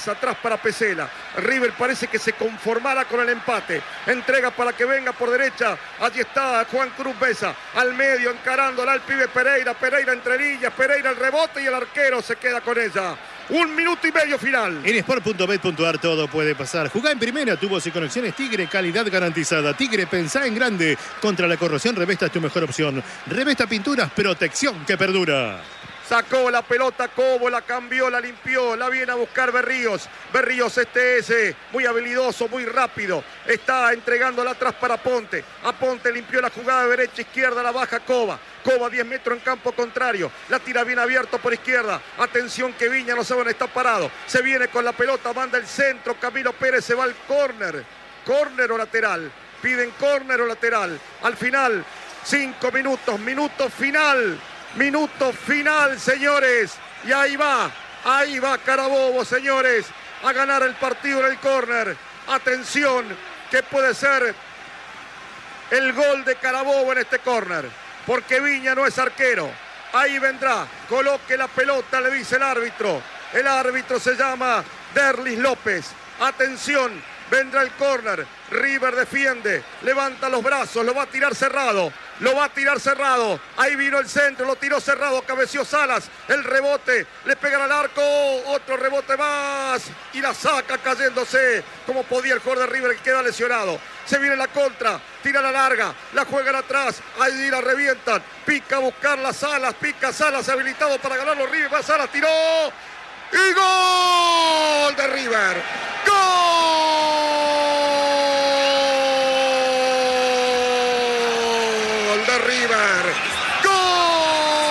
Besa, atrás para Pesela. River parece que se conformará con el empate. Entrega para que venga por derecha. Allí está Juan Cruz Besa. Al medio encarándola al pibe Pereira. Pereira entre líneas. Pereira el rebote y el arquero se queda con ella. 1 minuto y medio final. En sport.bet.ar todo puede pasar. Jugá en primera, tubos y conexiones Tigre, calidad garantizada. Tigre, pensá en grande. Contra la corrosión, Revesta es tu mejor opción. Revesta Pinturas, protección que perdura. Sacó la pelota Cobo, la cambió, la limpió, la viene a buscar Berríos. Berríos muy habilidoso, muy rápido. Está entregándola atrás para Ponte. A Ponte limpió la jugada de derecha, izquierda, la baja Coba. Coba 10 metros en campo contrario. La tira bien abierto por izquierda. Atención que Viña no sabe dónde está parado. Se viene con la pelota, manda el centro. Camilo Pérez se va al córner. Córner o lateral. Piden córner o lateral. Al final, 5 minutos, minuto final. Minuto final, señores. Y ahí va Carabobo, señores, a ganar el partido en el córner. Atención, que puede ser el gol de Carabobo en este córner, porque Viña no es arquero. Ahí vendrá, coloque la pelota, le dice el árbitro. El árbitro se llama Derlis López. Atención, vendrá el córner. River defiende, levanta los brazos, lo va a tirar cerrado. Ahí vino el centro, lo tiró cerrado, cabeció Salas. El rebote, le pegan al arco, otro rebote más. Y la saca cayéndose, como podía el jugador de River que queda lesionado. Se viene la contra, tira la larga, la juegan atrás, ahí la revientan. Pica a buscar las Salas, pica Salas, habilitado para ganarlo River. Va Salas, tiró. ¡Y gol de River! ¡Gol!